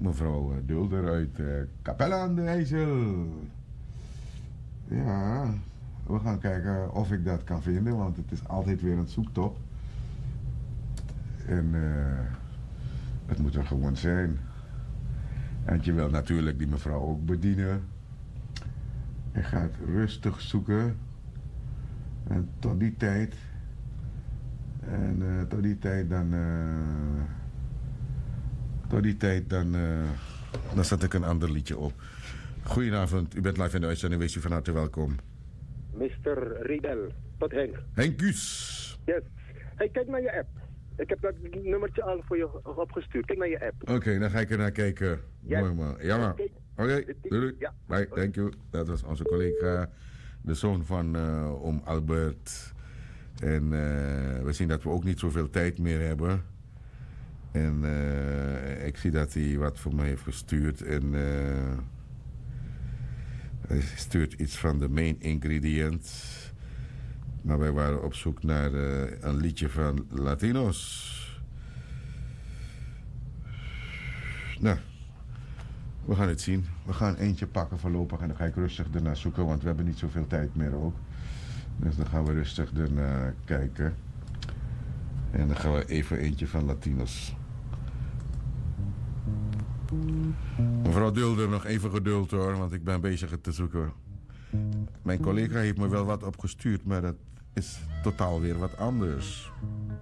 mevrouw Dulder uit Capelle aan de IJssel. Ja, we gaan kijken of ik dat kan vinden, want het is altijd weer een zoektocht. En het moet er gewoon zijn. En je wil natuurlijk die mevrouw ook bedienen. Je gaat rustig zoeken. En tot die tijd... En tot die tijd dan zet ik een ander liedje op. Goedenavond, u bent live in de uitzending. Wees u van harte welkom. Mr. Riedel, tot Henk. Henkus. Yes. Hey, kijk naar je app. Ik heb dat nummertje al voor je opgestuurd. Kijk naar je app. Oké, dan ga ik er naar kijken. Yes. Mooi man. Ja man. Oké, doei. Ja. Bye, thank you. Dat was onze collega, de zoon van oom Albert. En we zien dat we ook niet zoveel tijd meer hebben. En ik zie dat hij wat voor mij heeft gestuurd. En hij stuurt iets van de main ingredient. Maar wij waren op zoek naar een liedje van Latinos. Nou, we gaan het zien. We gaan eentje pakken voorlopig en dan ga ik rustig ernaar zoeken. Want we hebben niet zoveel tijd meer ook. Dus dan gaan we rustig ernaar kijken. En dan gaan we even eentje van Latinos. Mevrouw Dulder, nog even geduld hoor, want ik ben bezig het te zoeken. Mijn collega heeft me wel wat opgestuurd, maar dat is totaal weer wat anders.